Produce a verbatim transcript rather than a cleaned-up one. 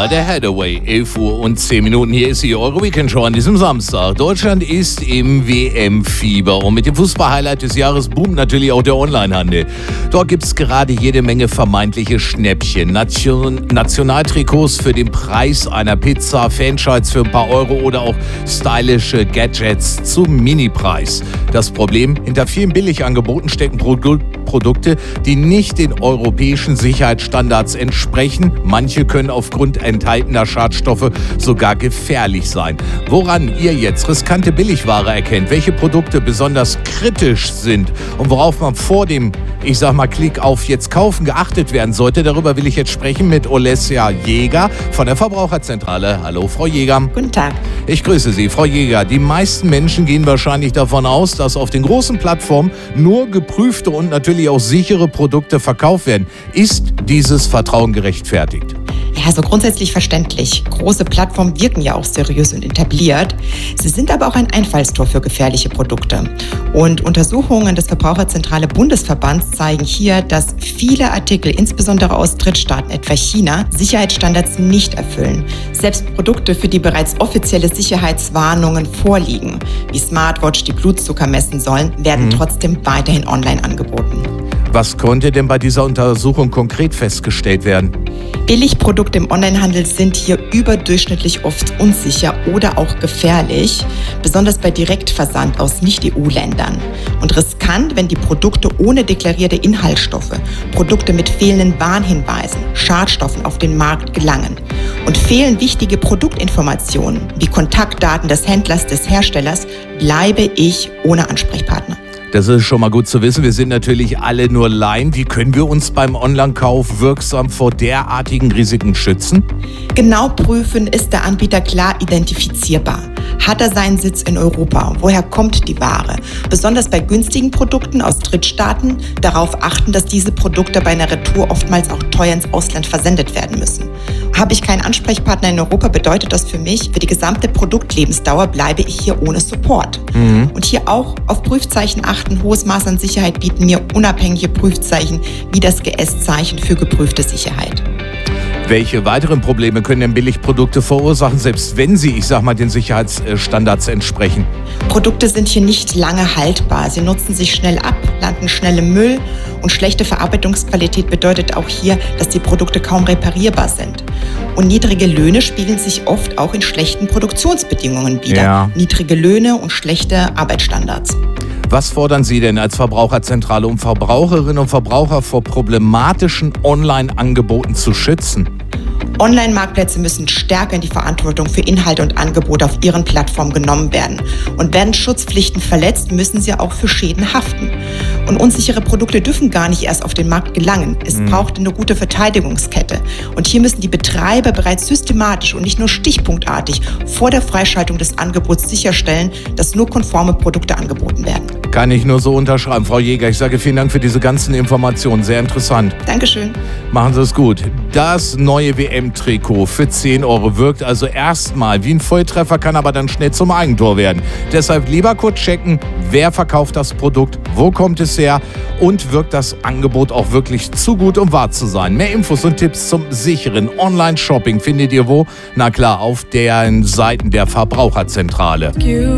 Anna, der Hathaway, elf Uhr und zehn Minuten. Hier ist sie, eure Weekend-Show an diesem Samstag. Deutschland ist im W M-Fieber und mit dem Fußball-Highlight des Jahres boomt natürlich auch der Onlinehandel. Dort gibt es gerade jede Menge vermeintliche Schnäppchen. Nation- Nationaltrikots für den Preis einer Pizza, Fanshirts für ein paar Euro oder auch stylische Gadgets zum Minipreis. Das Problem, hinter vielen Billigangeboten stecken Produ- Produkte, die nicht den europäischen Sicherheitsstandards entsprechen. Manche können aufgrund enthaltener Schadstoffe sogar gefährlich sein. Woran ihr jetzt riskante Billigware erkennt, welche Produkte besonders kritisch sind und worauf man vor dem, ich sag mal, Klick auf jetzt kaufen geachtet werden sollte, darüber will ich jetzt sprechen mit Olesja Jäger von der Verbraucherzentrale. Hallo, Frau Jäger. Guten Tag. Ich grüße Sie, Frau Jäger. Die meisten Menschen gehen wahrscheinlich davon aus, dass auf den großen Plattformen nur geprüfte und natürlich auch sichere Produkte verkauft werden. Ist dieses Vertrauen gerechtfertigt? Ja, so grundsätzlich verständlich. Große Plattformen wirken ja auch seriös und etabliert. Sie sind aber auch ein Einfallstor für gefährliche Produkte. Und Untersuchungen des Verbraucherzentrale Bundesverbands zeigen hier, dass viele Artikel, insbesondere aus Drittstaaten, etwa China, Sicherheitsstandards nicht erfüllen. Selbst Produkte, für die bereits offizielle Sicherheitswarnungen vorliegen, wie Smartwatch, die Blutzucker messen sollen, werden mhm. trotzdem weiterhin online angeboten. Was konnte denn bei dieser Untersuchung konkret festgestellt werden? Billigprodukte im Onlinehandel sind hier überdurchschnittlich oft unsicher oder auch gefährlich, besonders bei Direktversand aus Nicht-E U-Ländern. Und riskant, wenn die Produkte ohne deklarierte Inhaltsstoffe, Produkte mit fehlenden Warnhinweisen, Schadstoffen auf den Markt gelangen. Und fehlen wichtige Produktinformationen wie Kontaktdaten des Händlers, des Herstellers, bleibe ich ohne Ansprechpartner. Das ist schon mal gut zu wissen. Wir sind natürlich alle nur Laien. Wie können wir uns beim Online-Kauf wirksam vor derartigen Risiken schützen? Genau prüfen, ist der Anbieter klar identifizierbar. Hat er seinen Sitz in Europa? Woher kommt die Ware? Besonders bei günstigen Produkten aus Drittstaaten darauf achten, dass diese Produkte bei einer Retour oftmals auch teuer ins Ausland versendet werden müssen. Habe ich keinen Ansprechpartner in Europa, bedeutet das für mich, für die gesamte Produktlebensdauer bleibe ich hier ohne Support. Mhm. Und hier auch auf Prüfzeichen achten. Ein hohes Maß an Sicherheit bieten mir unabhängige Prüfzeichen wie das G S-Zeichen für geprüfte Sicherheit. Welche weiteren Probleme können denn Billigprodukte verursachen, selbst wenn sie, ich sag mal, den Sicherheitsstandards entsprechen? Produkte sind hier nicht lange haltbar. Sie nutzen sich schnell ab, landen schnell im Müll und schlechte Verarbeitungsqualität bedeutet auch hier, dass die Produkte kaum reparierbar sind. Und niedrige Löhne spiegeln sich oft auch in schlechten Produktionsbedingungen wider. Ja. Niedrige Löhne und schlechte Arbeitsstandards. Was fordern Sie denn als Verbraucherzentrale, um Verbraucherinnen und Verbraucher vor problematischen Online-Angeboten zu schützen? Online-Marktplätze müssen stärker in die Verantwortung für Inhalte und Angebote auf ihren Plattformen genommen werden. Und werden Schutzpflichten verletzt, müssen sie auch für Schäden haften. Und unsichere Produkte dürfen gar nicht erst auf den Markt gelangen. Es mhm. braucht eine gute Verteidigungskette. Und hier müssen die Betreiber bereits systematisch und nicht nur stichpunktartig vor der Freischaltung des Angebots sicherstellen, dass nur konforme Produkte angeboten werden. Kann ich nur so unterschreiben. Frau Jäger, ich sage vielen Dank für diese ganzen Informationen. Sehr interessant. Dankeschön. Machen Sie es gut. Das neue W M-Trikot für zehn Euro wirkt also erstmal wie ein Volltreffer, kann aber dann schnell zum Eigentor werden. Deshalb lieber kurz checken, wer verkauft das Produkt, wo kommt es her und wirkt das Angebot auch wirklich zu gut, um wahr zu sein. Mehr Infos und Tipps zum sicheren Online-Shopping findet ihr wo? Na klar, auf den Seiten der Verbraucherzentrale.